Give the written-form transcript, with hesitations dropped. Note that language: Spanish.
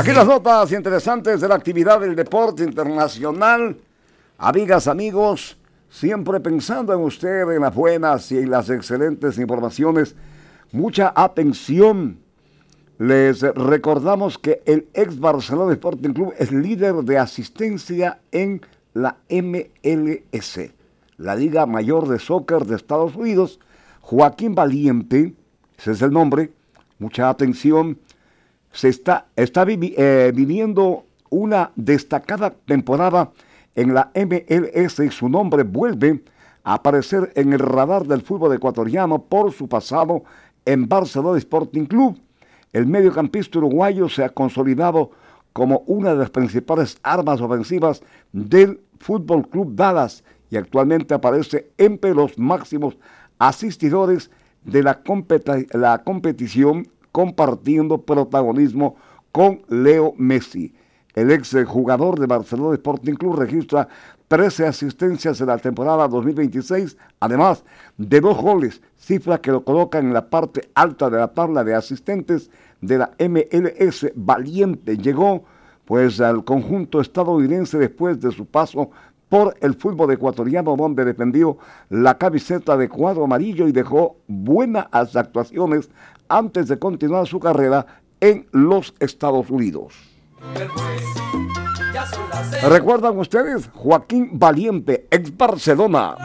Aquí las notas interesantes de la actividad del deporte internacional. Amigas, amigos, siempre pensando en usted, en las buenas y en las excelentes informaciones. Mucha atención. Les recordamos que el ex Barcelona Sporting Club es líder de asistencia en la MLS, la Liga Mayor de Soccer de Estados Unidos. Joaquín Valiente, ese es el nombre, mucha atención. Se está viviendo una destacada temporada en la MLS y su nombre vuelve a aparecer en el radar del fútbol ecuatoriano por su pasado en Barcelona Sporting Club. El mediocampista uruguayo se ha consolidado como una de las principales armas ofensivas del Fútbol Club Dallas y actualmente aparece entre los máximos asistidores de la competición, compartiendo protagonismo con Leo Messi. El ex jugador de Barcelona Sporting Club registra 13 asistencias en la temporada 2026, además de 2 goles, cifra que lo coloca en la parte alta de la tabla de asistentes de la MLS. Valiente llegó pues al conjunto estadounidense después de su paso por el fútbol ecuatoriano, donde defendió la camiseta de cuadro amarillo y dejó buenas actuaciones antes de continuar su carrera en los Estados Unidos. ¿Recuerdan ustedes? Joaquín Valiente, ex Barcelona.